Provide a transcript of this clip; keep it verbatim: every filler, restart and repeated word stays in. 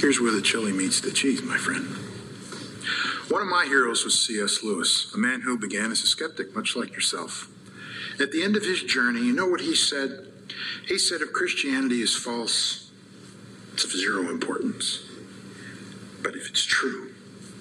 Here's where the chili meets the cheese, my friend. One of my heroes was C S Lewis, a man who began as a skeptic, much like yourself. At the end of his journey, you know what he said? He said, if Christianity is false, it's of zero importance. But if it's true,